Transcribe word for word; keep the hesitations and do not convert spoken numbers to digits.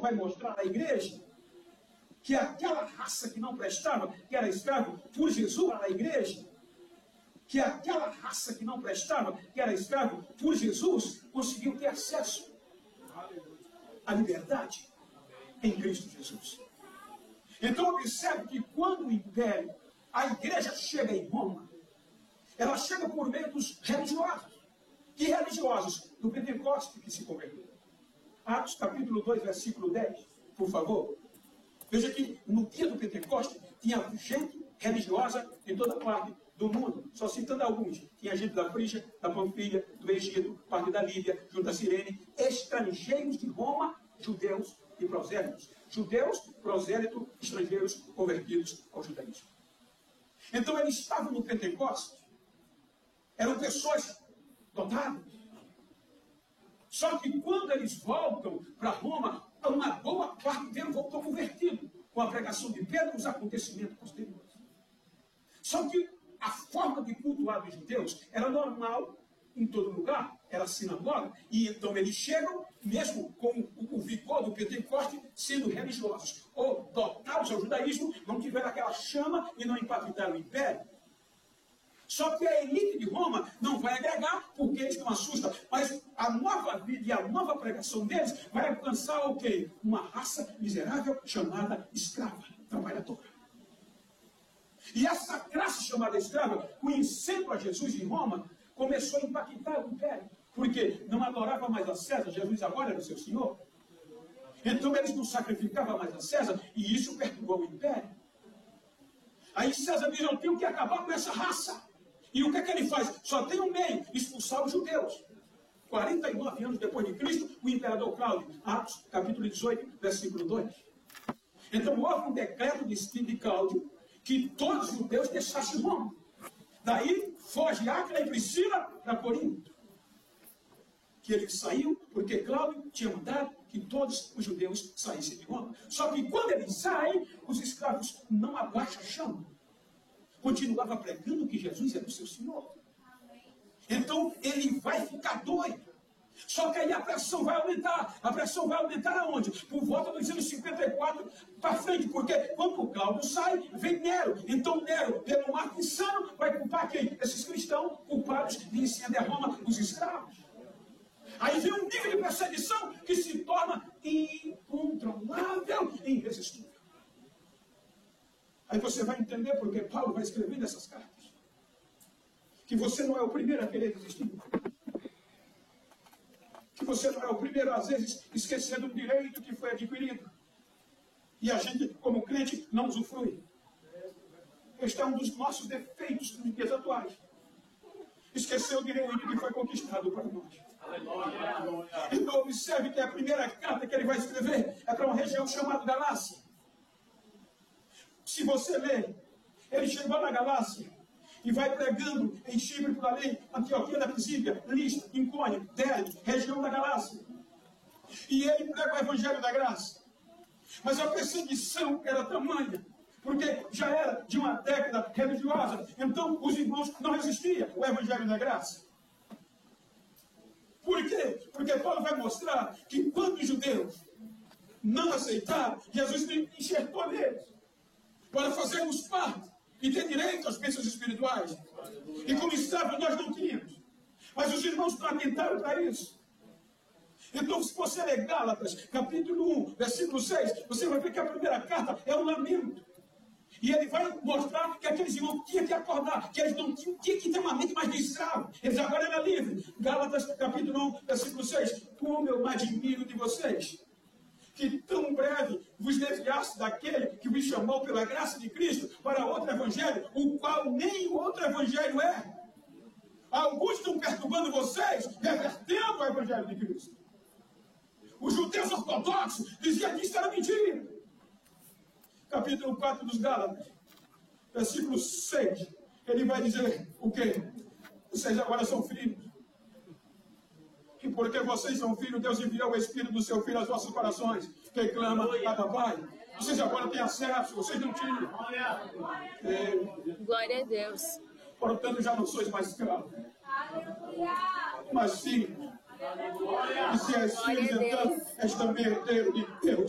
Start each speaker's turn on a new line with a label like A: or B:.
A: vai mostrar à igreja que aquela raça que não prestava, que era escravo, por Jesus à igreja, que aquela raça que não prestava, que era escravo, por Jesus, conseguiu ter acesso à liberdade em Cristo Jesus. Então observe que quando o império, a igreja chega em Roma, ela chega por meio dos religiosos. Que religiosos? Do Pentecoste que se converteram. Atos capítulo dois, versículo dez, por favor. Veja que no dia do Pentecoste tinha gente religiosa em toda parte do mundo. Só citando alguns. Tinha gente da Frígia, da Panfilha, do Egito, parte da Líbia, junto a Cirene, estrangeiros de Roma, judeus e prosélitos. Judeus, prosélitos, estrangeiros convertidos ao judaísmo. Então eles estavam no Pentecoste. Eram pessoas dotadas. Só que quando eles voltam para Roma, uma boa parte deles voltou convertido com a pregação de Pedro e os acontecimentos posteriores. Só que a forma de cultuar dos judeus era normal em todo lugar, era sinagoga, e então eles chegam, mesmo com o vigor do Pentecoste, sendo religiosos, ou dotados ao judaísmo, não tiveram aquela chama e não impactaram o império. Só que a elite de Roma não vai agregar, porque eles não assustam, mas a nova vida e a nova pregação deles vai alcançar o quê? Uma raça miserável chamada escrava, trabalhadora. E essa classe chamada escrava, conhecendo a Jesus em Roma, começou a impactar o império. Porque não adorava mais a César, Jesus agora era o seu senhor. Então eles não sacrificavam mais a César, e isso perturbou o império. Aí César diz, eu tenho que acabar com essa raça. E o que é que ele faz? Só tem um meio, expulsar os judeus. quarenta e nove anos depois de Cristo, o imperador Cláudio, Atos, capítulo dezoito, versículo dois. Então houve um decreto de Cláudio que todos os judeus deixassem Roma. Daí foge Áquila e Priscila para Corinto. Que ele saiu porque Cláudio tinha mandado que todos os judeus saíssem de Roma. Só que quando eles saem, os escravos não abaixam a chama. Continuava pregando que Jesus era o seu Senhor. Então ele vai ficar doido. Só que aí a pressão vai aumentar. A pressão vai aumentar aonde? Por volta dos anos cinquenta e quatro para frente. Porque quando o Cláudio sai, vem Nero. Então Nero, pelo ato insano, vai culpar quem? Esses cristãos culpados de incender a Roma, os escravos. Aí vem um nível de perseguição que se torna incontrolável e irresistível. Aí você vai entender porque Paulo vai escrever nessas cartas. Que você não é o primeiro a querer desistir. Que você não é o primeiro, às vezes, esquecendo um direito que foi adquirido. E a gente, como crente, não usufrui. Este é um dos nossos defeitos nos dias atuais. Esquecer o direito que foi conquistado para nós. Então observe que a primeira carta que ele vai escrever é para uma região chamada Galácia. Se você ler, ele chegou na Galácia e vai pregando em Chipre, por ali, Antioquia da Pisídia, Listra, Icônio, Derbe, região da Galácia. E ele prega o Evangelho da Graça. Mas a perseguição era tamanha, porque já era de uma década religiosa. Então os irmãos não resistiam ao Evangelho da Graça. Por quê? Porque Paulo vai mostrar que quando os judeus não aceitaram, Jesus enxertou neles para fazermos parte e ter direito às bênçãos espirituais. E como escravos nós não tínhamos. Mas os irmãos não atentaram para isso. Então, se você ler Gálatas, capítulo um, versículo seis, você vai ver que a primeira carta é um lamento. E ele vai mostrar que aqueles irmãos tinham que acordar, que eles não tinham, tinham que ter uma mente mais de escravo. Eles agora eram livres. Gálatas, capítulo um, versículo seis. Como eu me admiro de vocês, que tão breve vos desviaste daquele que vos chamou pela graça de Cristo para outro evangelho, o qual nem outro evangelho é. Alguns estão perturbando vocês, revertendo o evangelho de Cristo. Os judeus ortodoxos diziam que isso era mentira. Capítulo quatro dos Gálatas, versículo seis, ele vai dizer o quê? Vocês agora são filhos. E porque vocês são filhos, Deus enviou o Espírito do seu Filho aos vossos corações, que clama, Abba, Pai. Vocês agora têm acesso, vocês não tinham. É,
B: Glória a Deus.
A: Portanto, já não sois mais escravos, mas filhos. E se és filhos, então, és também herdeiro de Deus.